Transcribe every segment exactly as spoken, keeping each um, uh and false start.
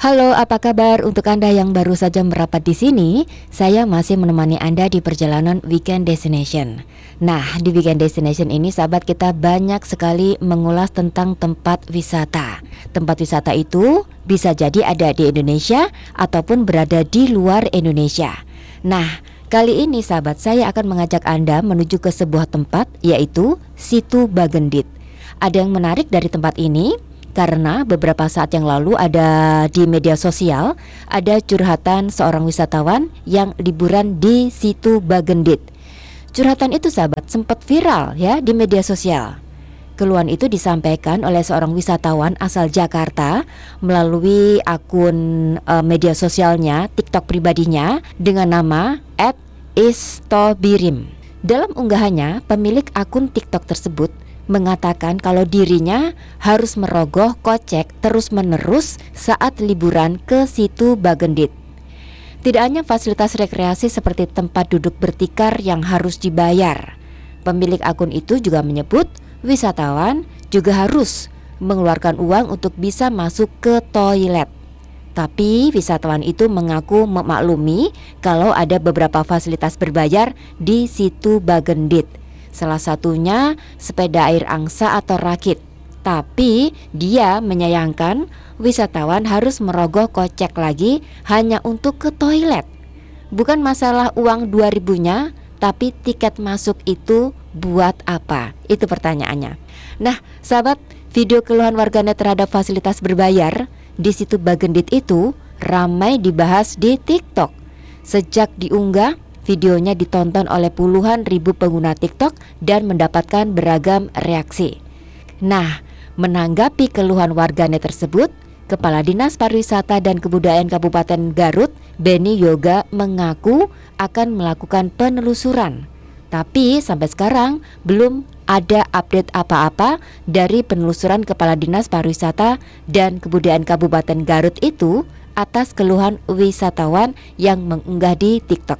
Halo, apa kabar untuk Anda yang baru saja merapat di sini? Saya masih menemani Anda di perjalanan Weekend Destination. Nah, di Weekend Destination ini sahabat kita banyak sekali mengulas tentang tempat wisata. Tempat wisata itu bisa jadi ada di Indonesia ataupun berada di luar Indonesia. Nah, kali ini sahabat saya akan mengajak Anda menuju ke sebuah tempat, yaitu Situ Bagendit. Ada yang menarik dari tempat ini karena beberapa saat yang lalu ada di media sosial ada curhatan seorang wisatawan yang liburan di Situ Bagendit. Curhatan itu sahabat sempat viral ya di media sosial. Keluhan itu disampaikan oleh seorang wisatawan asal Jakarta melalui akun e, media sosialnya, TikTok pribadinya dengan nama et istobirim. Dalam unggahannya, pemilik akun TikTok tersebut mengatakan kalau dirinya harus merogoh kocek terus-menerus saat liburan ke Situ Bagendit. Tidak hanya fasilitas rekreasi seperti tempat duduk bertikar yang harus dibayar. Pemilik akun itu juga menyebut wisatawan juga harus mengeluarkan uang untuk bisa masuk ke toilet. Tapi wisatawan itu mengaku memaklumi kalau ada beberapa fasilitas berbayar di Situ Bagendit. Salah satunya sepeda air angsa atau rakit. Tapi dia menyayangkan wisatawan harus merogoh kocek lagi hanya untuk ke toilet. Bukan masalah uang dua ribunya, tapi tiket masuk itu buat apa? Itu pertanyaannya. Nah sahabat, video keluhan warganet terhadap fasilitas berbayar di Situ Bagendit itu ramai dibahas di TikTok. Sejak diunggah, videonya ditonton oleh puluhan ribu pengguna TikTok dan mendapatkan beragam reaksi. Nah, menanggapi keluhan warganet tersebut, Kepala Dinas Pariwisata dan Kebudayaan Kabupaten Garut, Beni Yoga, mengaku akan melakukan penelusuran. Tapi sampai sekarang belum ada update apa-apa dari penelusuran Kepala Dinas Pariwisata dan Kebudayaan Kabupaten Garut itu atas keluhan wisatawan yang mengunggah di TikTok.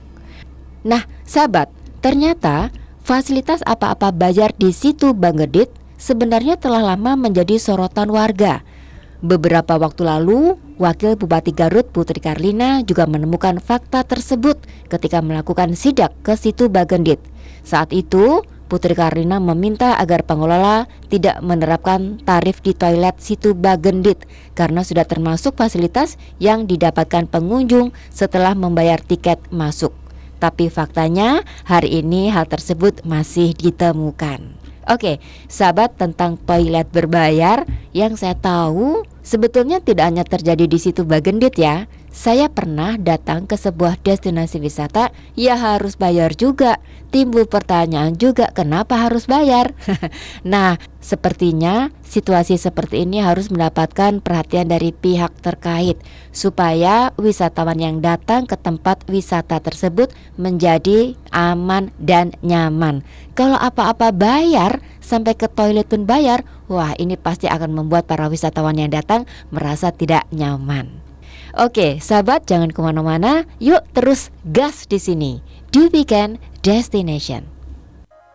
Nah sahabat, ternyata fasilitas apa-apa bayar di Situ Bagendit sebenarnya telah lama menjadi sorotan warga. Beberapa waktu lalu, Wakil Bupati Garut Putri Karlina juga menemukan fakta tersebut ketika melakukan sidak ke Situ Bagendit. Saat itu, Putri Karlina meminta agar pengelola tidak menerapkan tarif di toilet Situ Bagendit karena sudah termasuk fasilitas yang didapatkan pengunjung setelah membayar tiket masuk. Tapi faktanya hari ini hal tersebut masih ditemukan. Oke, sahabat, tentang toilet berbayar yang saya tahu sebetulnya tidak hanya terjadi di Situ Bagendit ya. Saya pernah datang ke sebuah destinasi wisata, ya harus bayar juga. Timbul pertanyaan juga, kenapa harus bayar? Nah, sepertinya situasi seperti ini harus mendapatkan perhatian dari pihak terkait supaya wisatawan yang datang ke tempat wisata tersebut menjadi aman dan nyaman. Kalau apa-apa bayar, sampai ke toilet pun bayar, wah ini pasti akan membuat para wisatawan yang datang merasa tidak nyaman. Oke, sahabat, jangan kemana-mana. Yuk terus gas di sini di Weekend Destination.